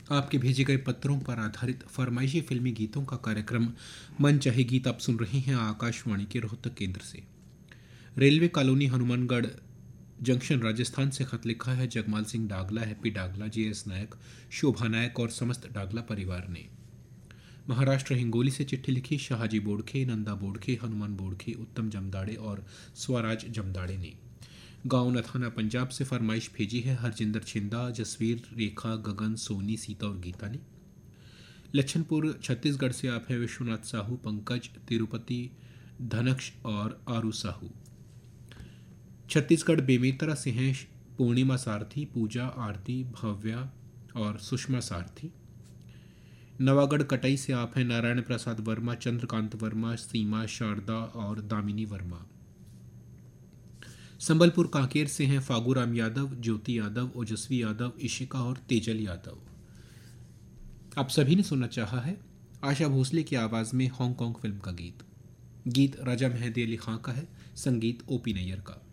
आपके भेजे गए पत्रों पर आधारित फरमाइशी फिल्मी गीतों का कार्यक्रम मन चाहे गीत आप सुन रहे हैं आकाशवाणी के रोहतक केंद्र से। Railway colony Hanumangarh junction Rajasthan से खत लिखा है जगमाल सिंह डागला, हैप्पी डागला, JS नायक, शोभा नायक और समस्त डागला परिवार ने। महाराष्ट्र हिंगोली से चिट्ठी लिखी शाहजी बोड़खे, नंदा बोड़खे, हनुमान बोड़खे, उत्तम जमदाड़े और स्वराज जमदाड़े ने। गांव नथाना पंजाब से फरमाइश भेजी है हरजिंदर छिंदा, जसवीर, रेखा, गगन, सोनी, सीता और गीता ने। लच्छनपुर छत्तीसगढ़ से आप हैं विश्वनाथ साहू, पंकज, तिरुपति, धनक्ष और आरू साहू। छत्तीसगढ़ बेमेतरा से हैं पूर्णिमा सारथी, पूजा, आरती, भव्या और सुषमा सारथी। नवागढ़ कटई से आप हैं नारायण प्रसाद वर्मा, चंद्रकांत वर्मा, सीमा, शारदा और दामिनी वर्मा। संबलपुर कांकेर से हैं फागूराम यादव, ज्योति यादव, ओजस्वी यादव, इशिका और तेजल यादव। आप सभी ने सुनना चाहा है आशा भोसले की आवाज में हांगकांग फिल्म का गीत। गीत राजा मेहदी अली खां का है, संगीत OP नैयर का।